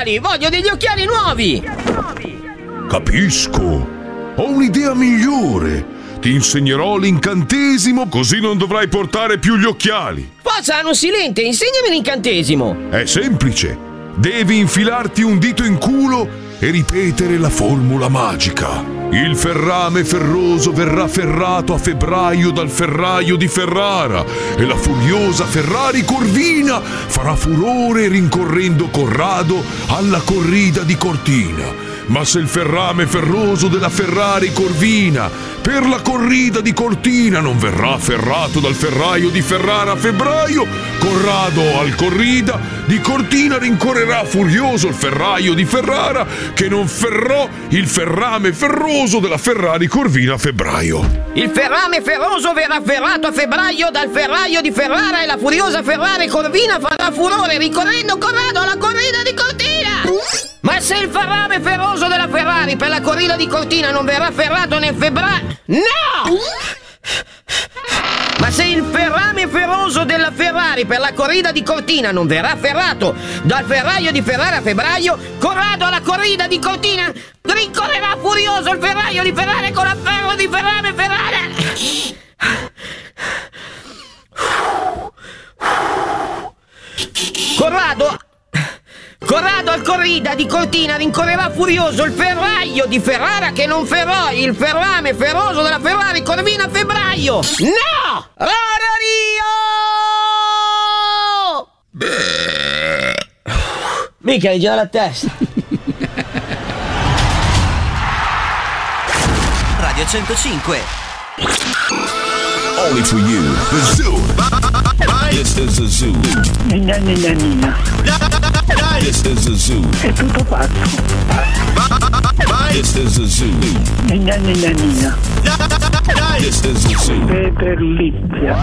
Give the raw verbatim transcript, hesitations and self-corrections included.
occhiali! Voglio degli occhiali nuovi! Capisco. Ho un'idea migliore. Ti insegnerò l'incantesimo, così non dovrai portare più gli occhiali. Forza, Anno Silente, insegnami l'incantesimo. È semplice. Devi infilarti un dito in culo e ripetere la formula magica. Il ferrame ferroso verrà ferrato a febbraio dal ferraio di Ferrara e la furiosa Ferrari Corvina farà furore rincorrendo Corrado alla corrida di Cortina. Ma se il ferrame ferroso della Ferrari Corvina per la corrida di Cortina non verrà ferrato dal ferraio di Ferrara a febbraio, Corrado al corrida di Cortina rincorrerà furioso il ferraio di Ferrara che non ferrò il ferrame ferroso della Ferrari Corvina a febbraio. Il ferrame ferroso verrà ferrato a febbraio dal ferraio di Ferrara e la furiosa Ferrari Corvina farà furore rincorrendo Corrado alla corrida di Cortina. Ma se il ferrame ferroso della Ferrari per la corrida di Cortina non verrà ferrato nel febbraio... No! Ma se il ferrame ferroso della Ferrari per la corrida di Cortina non verrà ferrato dal ferraio di Ferrara a febbraio, Corrado alla corrida di Cortina rincorrerà furioso il ferraio di Ferrari con la ferro di ferrame Ferrari. Corrado... Corrado al corrida di Cortina rincorrerà furioso il ferraio di Ferrara che non ferrò il ferrame ferroso della Ferrari Corvina a febbraio. No! Rorario! Mica hai già la testa. Radio centocinque. Only for you, the zoo. This is the zoo. Nina, nina, nina. This is the zoo. È tutto pazzo. This is the zoo. Nina, nina, nina. This is the zoo. Peter Lizia.